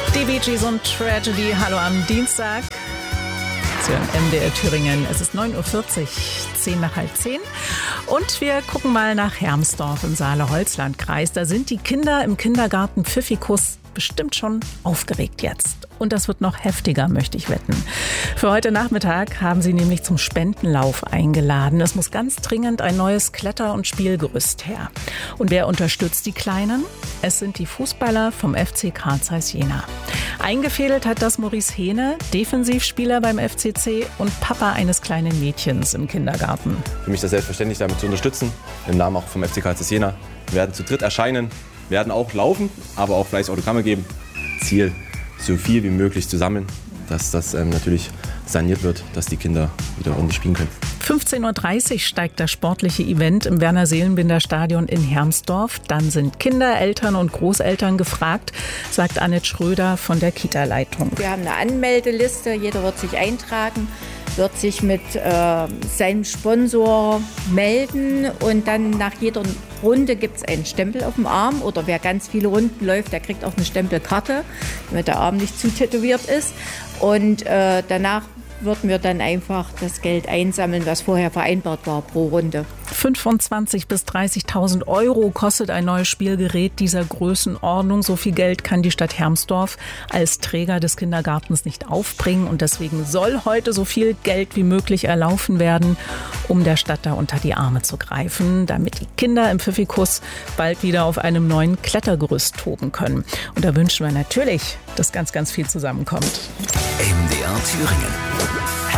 Die Bee Gees und Tragedy. Hallo am Dienstag. Zu MDR Thüringen. Es ist 9.40 Uhr, 10 nach halb 10. Und wir gucken mal nach Hermsdorf im Saale-Holzland-Kreis. Da sind die Kinder im Kindergarten Pfiffikus bestimmt schon aufgeregt jetzt. Und das wird noch heftiger, möchte ich wetten. Für heute Nachmittag haben sie nämlich zum Spendenlauf eingeladen. Es muss ganz dringend ein neues Kletter- und Spielgerüst her. Und wer unterstützt die Kleinen? Es sind die Fußballer vom FC Carl Zeiss Jena. Eingefädelt hat das Maurice Hehne, Defensivspieler beim FCC und Papa eines kleinen Mädchens im Kindergarten. Für mich ist das selbstverständlich, damit zu unterstützen. Im Namen auch vom FC Carl Zeiss Jena. Wir werden zu dritt erscheinen, werden auch laufen, aber auch fleißig Autogramme geben. Ziel, so viel wie möglich zu sammeln, dass das natürlich saniert wird, dass die Kinder wieder ordentlich spielen können. 15.30 Uhr steigt das sportliche Event im Werner-Seelenbinder-Stadion in Hermsdorf. Dann sind Kinder, Eltern und Großeltern gefragt, sagt Annette Schröder von der Kita-Leitung. Wir haben eine Anmeldeliste, jeder wird sich eintragen, wird sich mit seinem Sponsor melden und dann nach jeder Runde gibt es einen Stempel auf dem Arm oder wer ganz viele Runden läuft, der kriegt auch eine Stempelkarte, damit der Arm nicht zu tätowiert ist. Und danach würden wir dann einfach das Geld einsammeln, was vorher vereinbart war pro Runde. 25.000 bis 30.000 Euro kostet ein neues Spielgerät dieser Größenordnung. So viel Geld kann die Stadt Hermsdorf als Träger des Kindergartens nicht aufbringen. Und deswegen soll heute so viel Geld wie möglich erlaufen werden, um der Stadt da unter die Arme zu greifen, damit die Kinder im Pfiffikus bald wieder auf einem neuen Klettergerüst toben können. Und da wünschen wir natürlich, dass ganz, ganz viel zusammenkommt. MDR Thüringen.